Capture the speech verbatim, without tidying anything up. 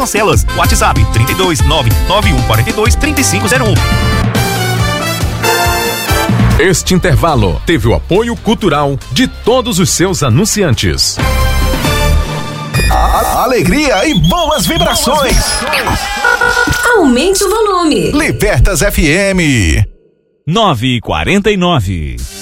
Cancelas. WhatsApp trinta e dois, nove nove um quatro dois, três cinco zero um. Este intervalo teve o apoio cultural de todos os seus anunciantes. A alegria e boas vibrações. Aumente o volume. Libertas F M. nove e quarenta e nove.